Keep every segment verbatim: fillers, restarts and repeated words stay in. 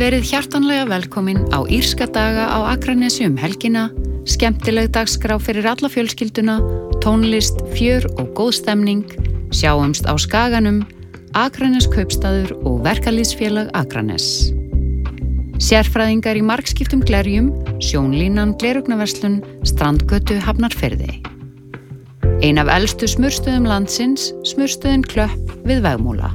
Verið hjartanlega velkomin á Írska daga á Akranesi um helgina, skemmtileg dagskrá fyrir alla fjölskylduna, tónlist, fjör og góð stemning, sjáumst á Skaganum, Akranes kaupstaður og verkalýðsfélag Akranes. Sérfræðingar í margskiptum glerjum, sjónlínan glerugnaverslun, strandgötu Hafnarfirði. Ein af elstu smurstöðum landsins, smurstöðin Klöpp við Vegmúla.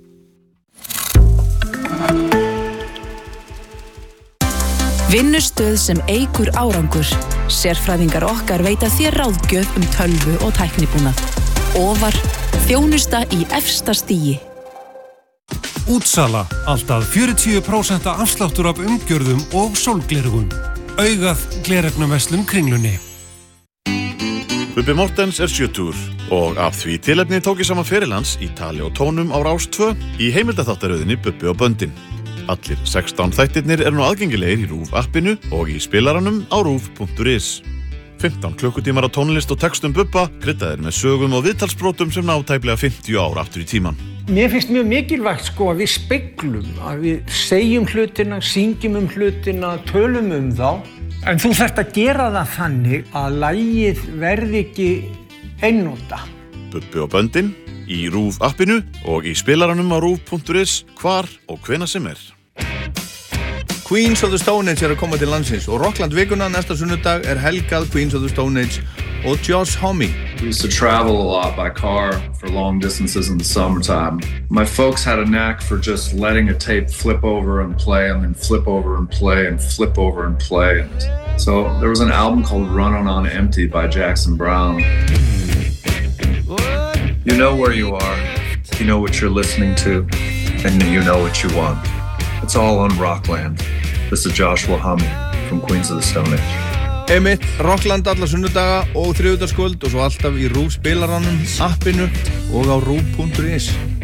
Vinnustöð sem eykur árangur. Sérfræðingar okkar veita þér ráðgjöf um tölvu og tæknibúnað. Ofar, þjónusta í efsta stigi. Útsala, alltaf fjörutíu prósent afsláttur af umgjörðum og sólglerugum. Augað gleraugnarverslun Kringlunni. Bubbi Mortens er sjötugur og af því tilefni tók ég saman ferilans í tali og tónum á Rás tvö í heimildaþáttaröðinni Bubbi og böndin. Allir sextán þættirnir eru nú aðgengilegir í RÚV appinu og í spilaranum á ruv punktur is. fimmtán klukkutímar á tónlist og textum Bubba, kryddaðir með sögum og viðtalsbrotum sem ná tæplega fimmtíu ár aftur í tíman. Mér finnst mjög mikilvægt sko að við speglum, að við segjum hlutina, syngjum um hlutina, tölum um þá. En þú þarft að gera það þannig að lagið verði ekki einnota. Bubbi og böndin í RÚV appinu og í spilaranum á ruv punktur is hvar og hvenær sem er. Queens of the Stone Age er að koma til landsins og Rockland vikuna næsta sunnudag er helgað Queens of the Stone Age og Josh Homme. We used to travel a lot by car for long distances in the summertime. My folks had a knack for just letting a tape flip over and play and then flip over and play and flip over and play. And so there was an album called Runnin' on Empty by Jackson Browne. You know where you are, you know what you're listening to, and you know what you want. It's all on Rockland. This is Joshua Homme from Queens of the Stone Age. Emitt, Rockland alla sunnudaga og þriðjudagskvöld og svo alltaf í RÚV spilaranum, appinu og á ruv punktur is.